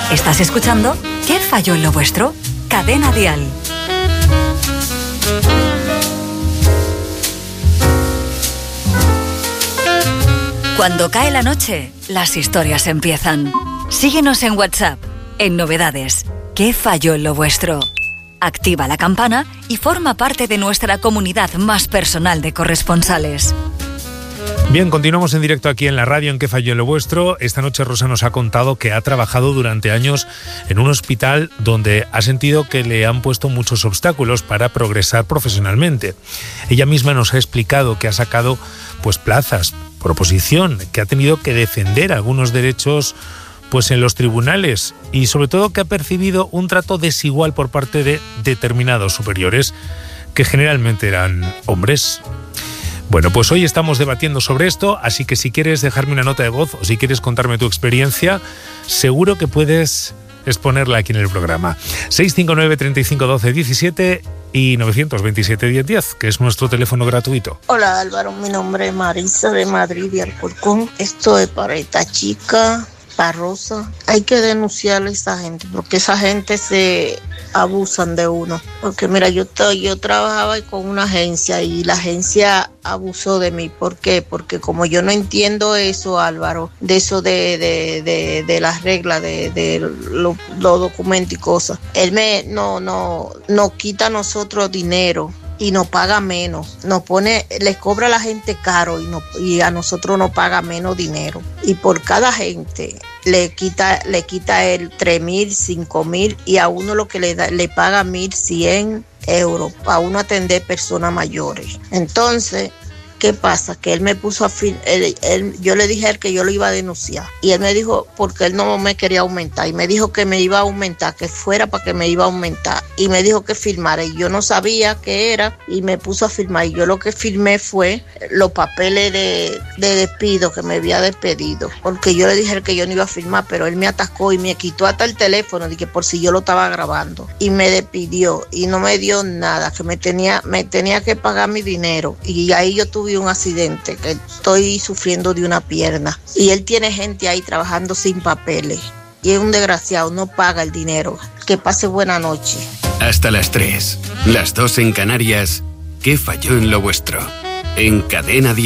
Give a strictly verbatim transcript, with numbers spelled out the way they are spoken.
¿Estás escuchando? ¿Qué falló en lo vuestro? Cadena Dial. Cuando cae la noche, las historias empiezan. Síguenos en WhatsApp, en Novedades. ¿Qué falló en lo vuestro? Activa la campana y forma parte de nuestra comunidad más personal de corresponsales. Bien, continuamos en directo aquí en la radio en ¿Qué falló en lo vuestro? Esta noche Rosa nos ha contado que ha trabajado durante años en un hospital donde ha sentido que le han puesto muchos obstáculos para progresar profesionalmente. Ella misma nos ha explicado que ha sacado pues plazas por oposición, que ha tenido que defender algunos derechos pues en los tribunales y sobre todo que ha percibido un trato desigual por parte de determinados superiores que generalmente eran hombres. Bueno, pues hoy estamos debatiendo sobre esto, así que si quieres dejarme una nota de voz o si quieres contarme tu experiencia, seguro que puedes exponerla aquí en el programa. seis cinco nueve, treinta y cinco, doce, diecisiete y novecientos veintisiete, diez, diez, que es nuestro teléfono gratuito. Hola Álvaro, mi nombre es Marisa de Madrid y Alcorcón. Esto es para esta chica, para Rosa. Hay que denunciarle a esa gente porque esa gente se abusan de uno. Porque mira, yo, yo trabajaba con una agencia y la agencia abusó de mí. ¿Por qué? Porque como yo no entiendo eso, Álvaro, de eso de, de, de, de las reglas, de, de los lo documentos y cosas, él me no, no, no quita a nosotros dinero y nos paga menos, nos pone, les cobra a la gente caro y, no, y a nosotros nos paga menos dinero. Y por cada gente le quita, le quita el tres mil, cinco mil y a uno lo que le da, le paga mil cien euros a uno atender personas mayores. Entonces, ¿qué pasa? Que él me puso a fin, él, él, yo le dije a él que yo lo iba a denunciar y él me dijo, porque él no me quería aumentar y me dijo que me iba a aumentar, que fuera para que me iba a aumentar y me dijo que firmara y yo no sabía qué era y me puso a firmar y yo lo que firmé fue los papeles de, de despido, que me había despedido, porque yo le dije que yo no iba a firmar, pero él me atacó y me quitó hasta el teléfono de que por si yo lo estaba grabando y me despidió y no me dio nada, que me tenía, me tenía que pagar mi dinero y ahí yo tuve un accidente, que estoy sufriendo de una pierna y él tiene gente ahí trabajando sin papeles y es un desgraciado, no paga el dinero. Que pase buena noche. Hasta las tres, las dos en Canarias. ¿Qué falló en lo vuestro? En Cadena Dial.